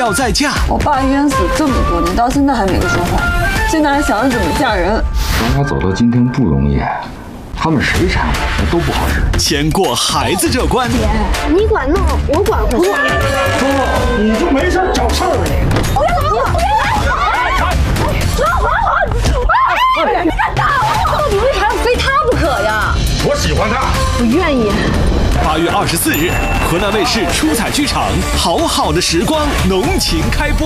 要再嫁。 我爸冤死这么多年，到现在还没个说法，现在还想着怎么嫁人。 咱俩走到今天不容易，他们谁缠我，那都不好使。 先过孩子这关。 姐，你管弄，我管不。 哥，你就没事找事儿你。 不要打我！你敢打我？到底为啥要非他不可呀？ 我喜欢他。 不愿意。 8月24日，河南卫视出彩剧场《好好的时光》浓情开播。